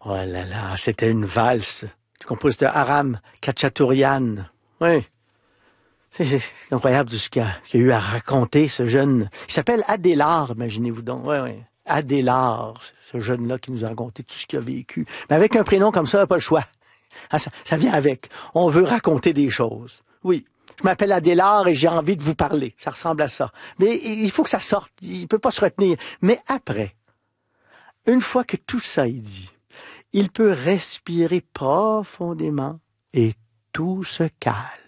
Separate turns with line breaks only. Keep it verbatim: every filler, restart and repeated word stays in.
Oh là là, c'était une valse du compositeur Aram Khachaturian. Oui. C'est c'est incroyable tout ce qu'il a, qu'il a eu à raconter, ce jeune. Il s'appelle Adélard, imaginez-vous donc. Oui, oui. Adélard, ce jeune-là qui nous a raconté tout ce qu'il a vécu. Mais avec un prénom comme ça, pas le choix. Ah, ça, ça vient avec. On veut raconter des choses. Oui. Je m'appelle Adélard et j'ai envie de vous parler. Ça ressemble à ça. Mais il faut que ça sorte. Il peut pas se retenir. Mais après, une fois que tout ça est dit, il peut respirer profondément et tout se calme.